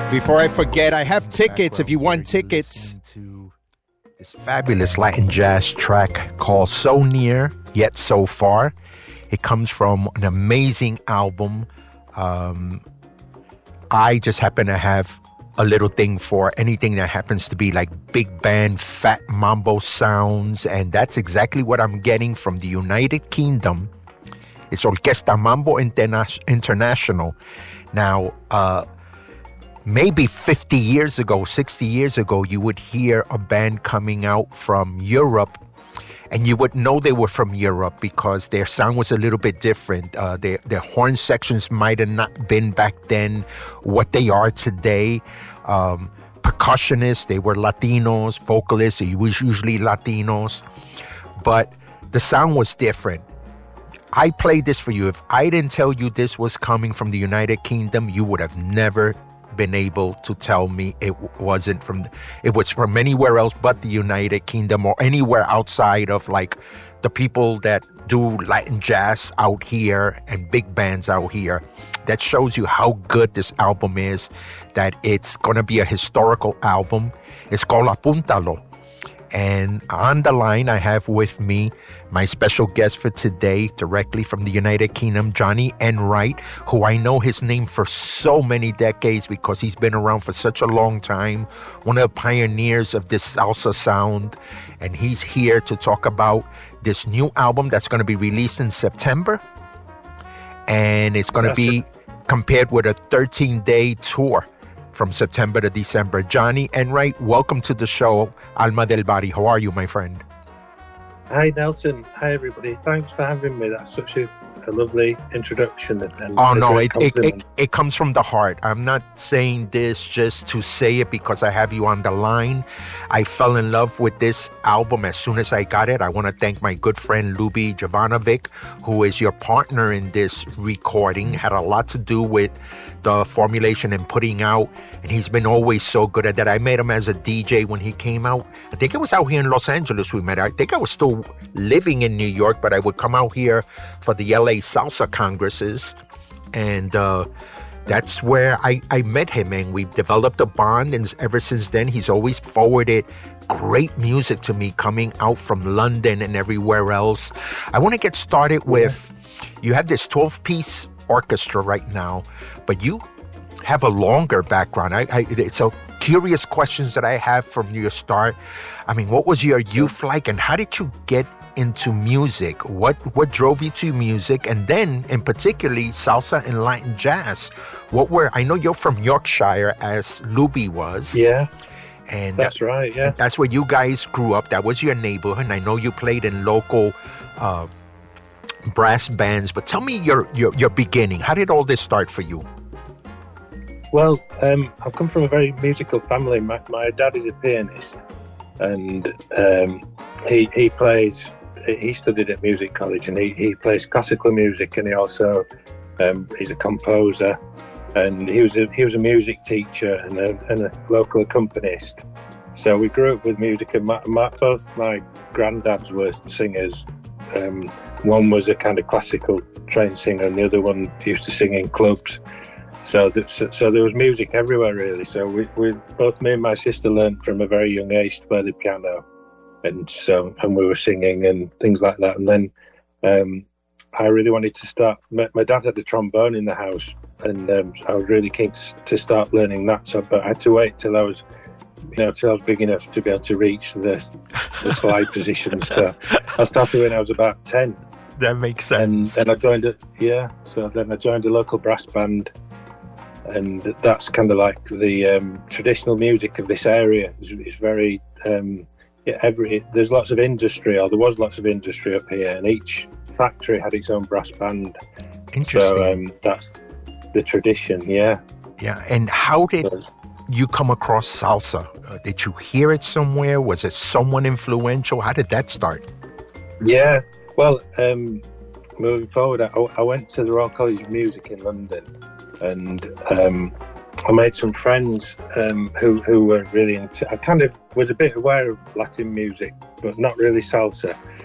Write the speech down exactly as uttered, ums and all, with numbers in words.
Before I forget, I have tickets if you want tickets. To this fabulous Latin jazz track called So Near, Yet So Far. It comes from an amazing album. Um, I just happen to have a little thing for anything that happens to be like big band, fat mambo sounds, and that's exactly what I'm getting from the United Kingdom. It's Orquesta Mambo Interna- International. Now, uh, maybe fifty years ago, sixty years ago, you would hear a band coming out from Europe, and you would know they were from Europe because their sound was a little bit different. Uh, their, their horn sections might have not been back then what they are today. Um, percussionists, they were Latinos. Vocalists, it was usually Latinos. But the sound was different. I played this for you. If I didn't tell you this was coming from the United Kingdom, you would have never been able to tell me it wasn't from, it was from anywhere else but the United Kingdom or anywhere outside of like the people that do Latin jazz out here and big bands out here. That shows you how good this album is, that it's going to be a historical album. It's called Apúntalo. And on the line, I have with me my special guest for today, directly from the United Kingdom, Johnny Enright, who I know his name for so many decades because he's been around for such a long time, one of the pioneers of this salsa sound. And he's here to talk about this new album that's going to be released in September. And it's going to be compared with a thirteen-day tour from September to December. Johnny Enright, welcome to the show, Alma del Bari. How are you, my friend? Hi, Nelson. Hi, everybody. Thanks for having me. That's such a, a lovely introduction. And, and oh, no, it, it, it, it comes from the heart. I'm not saying this just to say it because I have you on the line. I fell in love with this album as soon as I got it. I want to thank my good friend, Luby Jovanovic, who is your partner in this recording. Had a lot to do with the formulation and putting out, and he's been always so good at that. I met him as a D J when he came out. I think it was out here in Los Angeles we met. I think I was still living in New York, but I would come out here for the L A Salsa Congresses, and uh, that's where I, I met him, and we've developed a bond, and ever since then, he's always forwarded great music to me coming out from London and everywhere else. I want to get started with, you have this twelve-piece orchestra right now, but you have a longer background. I, I so curious questions that I have from your start. I mean, what was your youth like, and how did you get into music? What what drove you to music, and then in particularly salsa and Latin jazz? What were, I know you're from Yorkshire, as Luby was. Yeah. And that's that, right, yeah. That's where you guys grew up. That was your neighborhood. And I know you played in local uh, brass bands, but tell me your, your, your beginning. How did all this start for you? Well, um, I've come from a very musical family. My, my dad is a pianist, and um, he he plays, he studied at music college, and he, he plays classical music, and he also um, he's a composer. And he was a he was a music teacher and a, and a local accompanist. So we grew up with music, and my, my, both my granddads were singers. Um, one was a kind of classical trained singer, and the other one used to sing in clubs. So that, so, so there was music everywhere, really. So we, we both me and my sister learned from a very young age to play the piano, and so and we were singing and things like that. And then um, I really wanted to start. My, my dad had a trombone in the house. And um, I was really keen to, to start learning that. So, but I had to wait till I was, you know, till I was big enough to be able to reach the the slide position. So I started when I was about ten. That makes sense. And then I joined it. Yeah. So then I joined a local brass band, and that's kind of like the um, traditional music of this area. It's, it's very um, yeah, every there's lots of industry, or there was lots of industry up here, and each factory had its own brass band. Interesting. So um, that's the tradition, yeah. Yeah, and how did you come across salsa? Uh, did you hear it somewhere? Was it someone influential? How did that start? Yeah, well, um, moving forward, I, I went to the Royal College of Music in London, and um, I made some friends um, who, who were really into, I kind of was a bit aware of Latin music, but not really salsa.